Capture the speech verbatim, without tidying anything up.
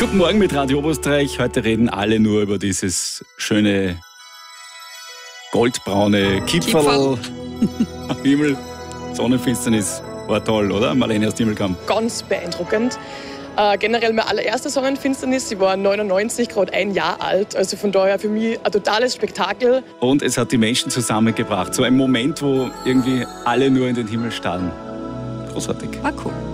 Guten Morgen mit Radio Oberösterreich. Heute reden alle nur über dieses schöne goldbraune Kipferl am Himmel. Sonnenfinsternis war toll, oder? Marlene aus Himmelkamm. Ganz beeindruckend. Äh, generell meine allererste Sonnenfinsternis, sie war neunundneunzig, gerade ein Jahr alt. Also von daher für mich ein totales Spektakel. Und es hat die Menschen zusammengebracht. So ein Moment, wo irgendwie alle nur in den Himmel starren. Großartig. War cool.